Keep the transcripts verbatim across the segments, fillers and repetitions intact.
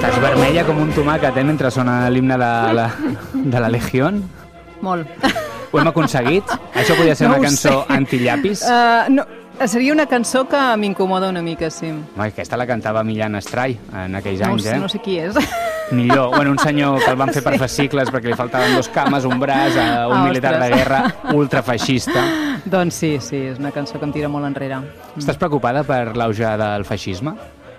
Estàs vermella com un tomàquet, eh, mentre sona l'himne de la, de la Legión. Molt. Ho hem aconseguit? Això podria ser No una ho cançó sé. anti-llapis? Uh, no, seria una cançó que m'incomoda una mica, sí. Home, aquesta la cantava Millán Astray en aquells No, anys, eh? no sé qui és. Millor. Bueno, un senyor que el van fer per fascicles perquè li faltaven dos cames, un braç, a un Ah, militar ostres. de guerra ultrafeixista. Doncs sí, sí, és una cançó que em tira molt enrere. Estàs preocupada per l'auge del feixisme?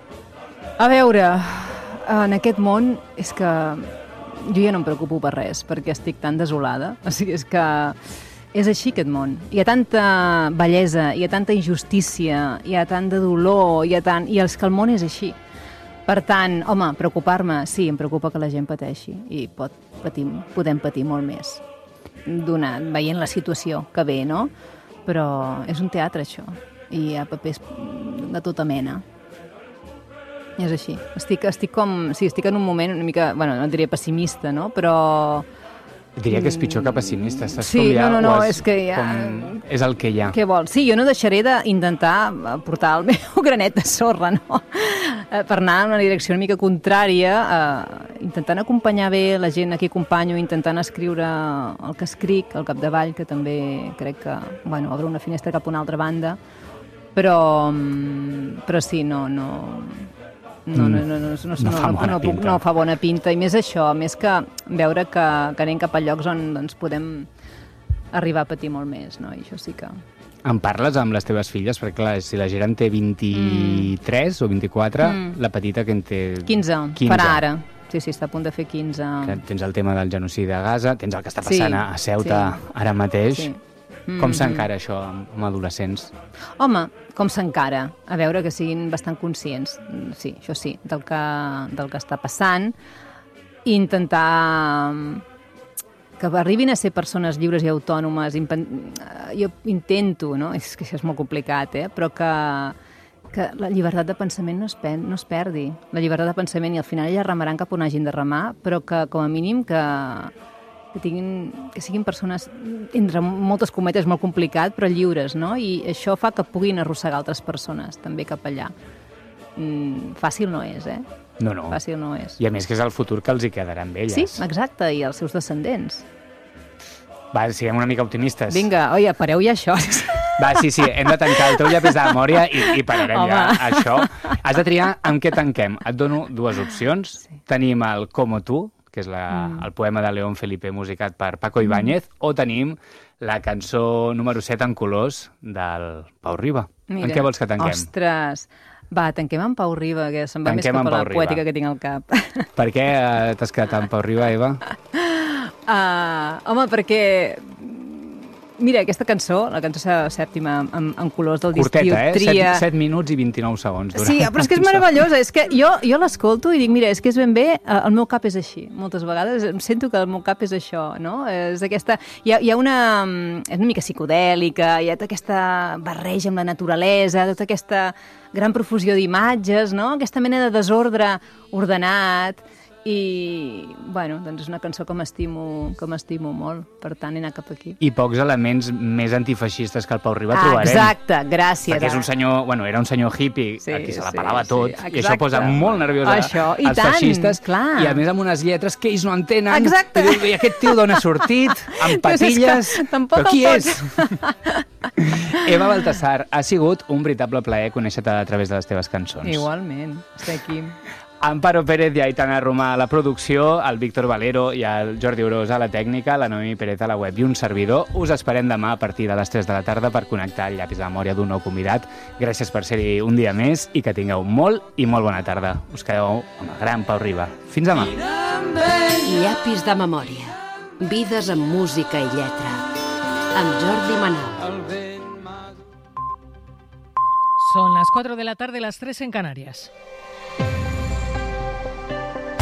A veure, en aquest món és que jo ja no em preocupo per res, perquè estic tan desolada. O sigui, és que és així aquest món. Hi ha tanta bellesa, hi ha tanta injustícia, hi ha tant de dolor, hi ha tant... i és que el món és així. Per tant, home, preocupar-me, sí, em preocupa que la gent pateixi i pot patir, podem patir molt més, donat, veient la situació que ve, no? Però és un teatre, això, i hi ha papers de tota mena. I és així. Estic, estic com... Sí, estic en un moment una mica... Bueno, no diria pessimista, no? Però... Diria que és pitjor que pessimista. Estàs Sí, com ja, no, no, no, o és que ja- Com... És el que hi ha. Què vols? Sí, jo no deixaré d'intentar portar el meu granet de sorra, no? Eh, Per anar en una direcció una mica contrària, eh, intentant acompanyar bé la gent a qui acompanyo, intentant escriure el que escric, al capdavall, que també crec que, bueno, obre una finestra cap a una altra banda, però, mm, però sí, no, no, no, no, no, no, no, No fa no, bona no, puc, pinta. no fa bona pinta, i més això, més que veure que, que anem cap a llocs on doncs, podem arribar a patir molt més, no? I això sí que... En parles amb les teves filles? Perquè, clar, si la Gerard té vint-i-tres o vint-i-quatre, Mm. la petita que en té... quinze, quinze. farà ara. Sí, sí, està a punt de fer quinze. Que tens el tema del genocidi de Gaza, tens el que està Sí, passant a Ceuta sí. ara mateix. Sí. Com Mhm. s'encara això amb, amb adolescents? Home, com s'encara? A veure que siguin bastant conscients, mm, sí, això sí, del que, del que està passant, i intentar mm, que arribin a ser persones lliures i autònomes. Impen- eh, Jo intento, no? És que això és molt complicat, eh? Però que, que la llibertat de pensament no es, pen, no es perdi. La llibertat de pensament, i al final elles remaran cap on hagin de remar, però que com a mínim que, que, tinguin, que siguin persones, entre moltes cometes, molt complicat, però lliures, no? I això fa que puguin arrossegar altres persones també cap allà. Mm, fàcil no és, eh? No, no. Fàcil no és. I a més que és el futur que els hi quedarà amb elles. Sí, exacte, i els seus descendents. Va, siguem una mica optimistes. Vinga, oi, pareu ja això. Va, sí, sí, hem de tancar el teu llapis de memòria i, i pararem Home. ja això. Has de triar amb què tanquem. Et dono dues opcions. Sí. Tenim el Como tu, que és la, mm. el poema de León Felipe musicat per Paco Ibáñez, mm. o tenim la cançó número set en colors del Pau Riba. Mira, en què vols que tanquem? Ostres, va, tanquem amb Pau Riba, que se'n va Tanquem més cap amb a la Pau Riba. poètica que tinc al cap. Per què eh, t'has quedat amb Pau Riba, Eva? Uh, home, perquè... Mira, aquesta cançó, la cançó sèptima en, en colors del distiu, Curteta, eh? tria... set minuts i vint-i-nou segons. Dura. Sí, però és que és meravellosa. És que jo, jo l'escolto i dic, mira, és que és ben bé, eh, el meu cap és així. Moltes vegades em sento que el meu cap és això, no? És aquesta... Hi ha, hi ha una... És una mica psicodèlica, hi ha tota aquesta barreja amb la naturalesa, tota aquesta gran profusió d'imatges, no? Aquesta mena de desordre ordenat. I, bueno, doncs és una cançó que m'estimo que m'estimo molt, per tant he anat cap aquí. I pocs elements més antifeixistes que el Pau Riba Ah, trobarem. exacte, gràcies. Perquè és un senyor, bueno, era un senyor hippie, Sí, a qui se la sí, pelava sí, tot, exacte. i això posa molt nerviosa Això, i als tant, feixistes, clar. i a més amb unes lletres que ells no entenen. Exacte. I, diu, I aquest tio d'on ha sortit, amb Dius, és que patilles, tampoc però qui el és? Eva Baltasar, ha sigut un veritable plaer conèixer-te a través de les teves cançons. Igualment, estic aquí. Amparo Pérez i Aitana Romà a la producció, el Víctor Valero i el Jordi Orós a la tècnica, la Noemi Pérez a la web i un servidor. Us esperem demà a partir de les tres de la tarda per connectar el llapis de memòria d'un nou convidat. Gràcies per ser-hi un dia més i que tingueu molt i molt bona tarda. Us quedeu amb el gran Pau Riba. Fins demà. Llapis de memòria. Vides amb música i lletra. Amb Jordi Manal. Son las cuatro de la tarde, las tres en Canarias.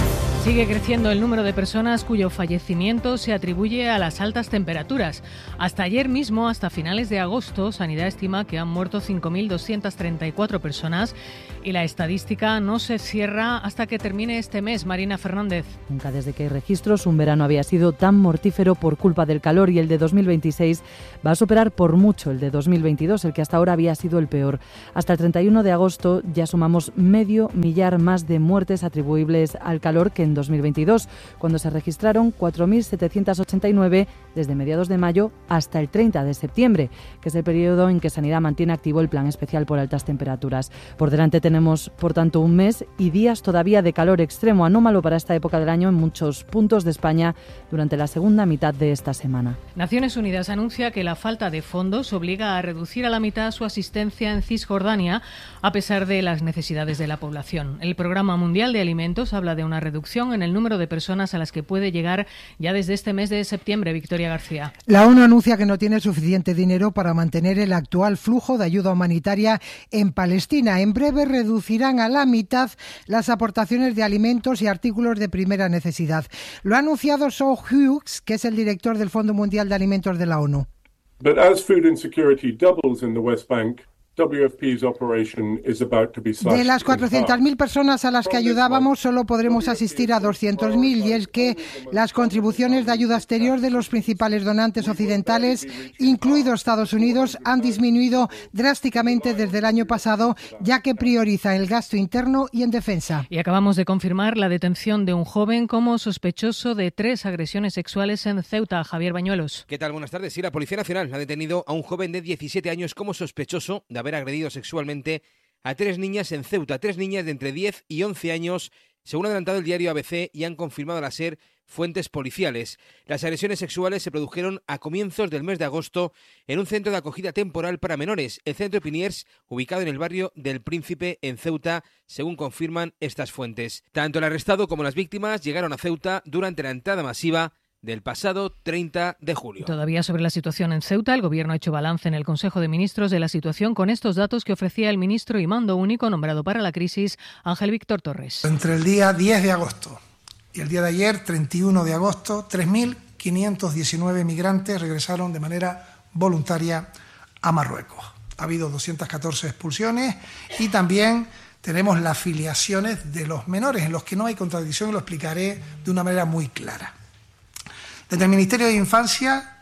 Sigue creciendo el número de personas cuyo fallecimiento se atribuye a las altas temperaturas. Hasta ayer mismo, hasta finales de agosto, Sanidad estima que han muerto cinco mil doscientas treinta y cuatro personas y la estadística no se cierra hasta que termine este mes. Marina Fernández. Nunca desde que hay registros un verano había sido tan mortífero por culpa del calor y el de dos mil veintiséis va a superar por mucho el de dos mil veintidós, el que hasta ahora había sido el peor. Hasta el treinta y uno de agosto ya sumamos medio millar más de muertes atribuibles al calor que en dos mil veintidós, cuando se registraron cuatro mil setecientos ochenta y nueve desde mediados de mayo hasta el treinta de septiembre, que es el periodo en que Sanidad mantiene activo el plan especial por altas temperaturas. Por delante tenemos, por tanto, un mes y días todavía de calor extremo, anómalo para esta época del año en muchos puntos de España durante la segunda mitad de esta semana. Naciones Unidas anuncia que la falta de fondos obliga a reducir a la mitad su asistencia en Cisjordania, a pesar de las necesidades de la población. El Programa Mundial de Alimentos habla de una reducción en el número de personas a las que puede llegar ya desde este mes de septiembre. Victoria García. La ONU anuncia que no tiene suficiente dinero para mantener el actual flujo de ayuda humanitaria en Palestina. En breve reducirán a la mitad las aportaciones de alimentos y artículos de primera necesidad. Lo ha anunciado Shawn Hughes, que es el director del Fondo Mundial de Alimentos de la ONU. But as food insecurity doubles in the West Bank, W F P's operation is about to be slashed. De las cuatrocientas mil personas a las que ayudábamos, solo podremos asistir a doscientos mil, y es que las contribuciones de ayuda exterior de los principales donantes occidentales, incluido Estados Unidos, han disminuido drásticamente desde el año pasado, ya que prioriza el gasto interno y en defensa. Y acabamos de confirmar la detención de un joven como sospechoso de tres agresiones sexuales en Ceuta. Javier Bañuelos. ¿Qué tal? Buenas tardes. Sí, la Policía Nacional ha detenido a un joven de diecisiete años como sospechoso de haber agredido sexualmente a tres niñas en Ceuta, tres niñas de entre diez y once años, según ha adelantado el diario A B C y han confirmado al SER fuentes policiales. Las agresiones sexuales se produjeron a comienzos del mes de agosto en un centro de acogida temporal para menores, el Centro Piniers, ubicado en el barrio del Príncipe en Ceuta, según confirman estas fuentes. Tanto el arrestado como las víctimas llegaron a Ceuta durante la entrada masiva del pasado treinta de julio. Todavía sobre la situación en Ceuta, el Gobierno ha hecho balance en el Consejo de Ministros de la situación con estos datos que ofrecía el ministro y mando único nombrado para la crisis, Ángel Víctor Torres. Entre el día diez de agosto y el día de ayer, treinta y uno de agosto, tres mil quinientos diecinueve migrantes regresaron de manera voluntaria a Marruecos. Ha habido doscientas catorce expulsiones y también tenemos las filiaciones de los menores, en los que no hay contradicción, y lo explicaré de una manera muy clara. Desde el Ministerio de Infancia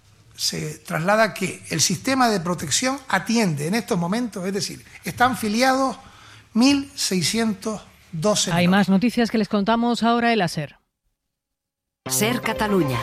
se traslada que el sistema de protección atiende en estos momentos, es decir, están filiados mil seiscientos doce. Hay más noticias que les contamos ahora en la SER. SER Catalunya.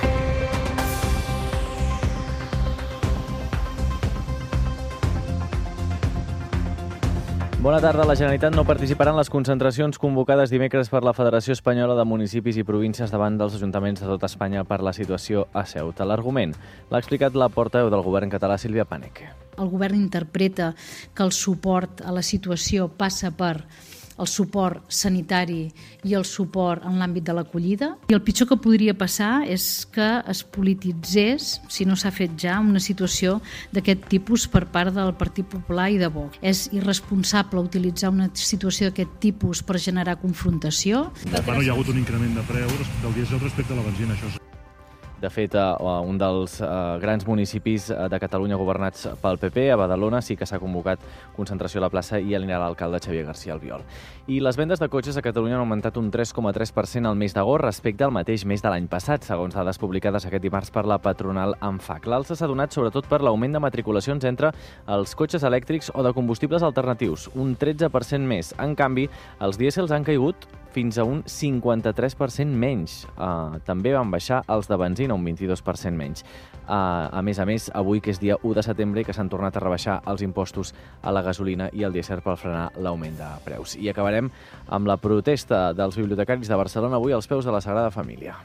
Bona tarda. La Generalitat no participarà en les concentracions convocades dimecres per la Federació Espanyola de Municipis i Províncies davant dels ajuntaments de tot Espanya per la situació a Ceuta. L'argument l'ha explicat la portaveu del govern català, Sílvia Paneke. El govern interpreta que el suport a la situació passa per el suport sanitari i el suport en l'àmbit de l'acollida. I el pitjor que podria passar és que es polititzés, si no s'ha fet ja, una situació d'aquest tipus per part del Partit Popular i de Vox. És irresponsable utilitzar una situació d'aquest tipus per generar confrontació. Bueno, hi ha hagut un increment de preu del dièsel respecte a la benzina, això és... De fet, un dels grans municipis de Catalunya governats pel P P, a Badalona, sí que s'ha convocat concentració a la plaça i alinearà l'alcalde Xavier García Albiol. I les vendes de cotxes a Catalunya han augmentat un tres coma tres per cent al mes d'agost respecte al mateix mes de l'any passat, segons dades publicades aquest dimarts per la patronal ANFAC. L'alça s'ha donat sobretot per l'augment de matriculacions entre els cotxes elèctrics o de combustibles alternatius, un tretze per cent més. En canvi, els dièsels han caigut fins a un cinquanta-tres per cent menys. Uh, també van baixar els de benzina, un vint-i-dos per cent menys. Uh, a més a més, avui, que és dia u de setembre, que s'han tornat a rebaixar els impostos a la gasolina i al dièsel per frenar l'augment de preus. I acabarem amb la protesta dels bibliotecaris de Barcelona avui als peus de la Sagrada Família.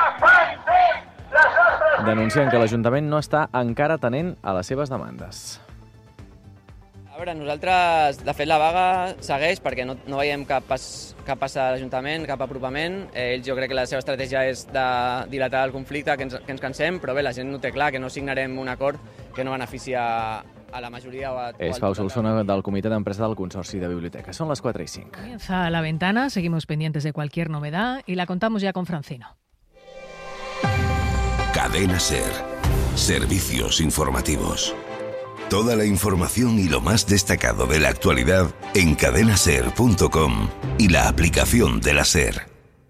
Denuncien que l'Ajuntament no està encara atenent a les seves demandes. A veure, nosaltres, de fet, la vaga segueix perquè no, no veiem cap pas, cap pas a l'Ajuntament, cap apropament. Eh, ells jo crec que la seva estratègia és de dilatar el conflicte, que ens, que ens cansem, però bé, la gent no té clar que no signarem un acord que no beneficia a la majoria... O a, És Pau Solsona del Comitè d'Empresa del Consorci de Biblioteques. Són les quatre i cinc. Comienza La Ventana, seguimos pendientes de cualquier novedad y la contamos ya con Francino. Cadena SER. Servicios informativos. Toda la información y lo más destacado de la actualidad en cadena ser punto com y la aplicación de la SER.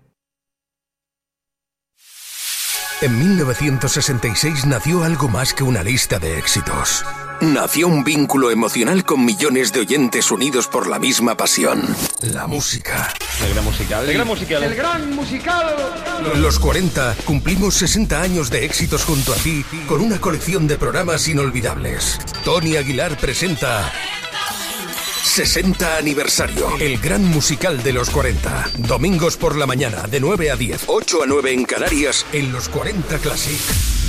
En mil novecientos sesenta y seis nació algo más que una lista de éxitos. Nació un vínculo emocional con millones de oyentes unidos por la misma pasión. La música. El gran musical. El gran musical. El gran musical. Los cuarenta cumplimos sesenta años de éxitos junto a ti con una colección de programas inolvidables. Tony Aguilar presenta sesenta aniversario. El gran musical de los cuarenta. Domingos por la mañana de nueve a diez, ocho a nueve en Canarias en los cuarenta Classic.